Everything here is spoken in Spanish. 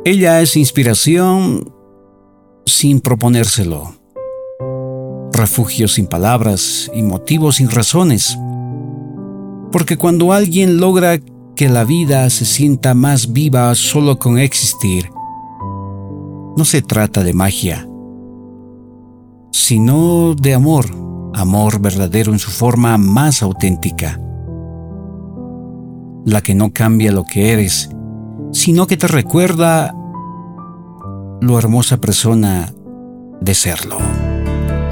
Ella es inspiración sin proponérselo, refugio sin palabras y motivos sin razones. Porque cuando alguien logra que la vida se sienta más viva solo con existir, no se trata de magia, sino de amor, amor verdadero en su forma más auténtica. La que no cambia lo que eres, sino que te recuerda lo hermosa persona de serlo.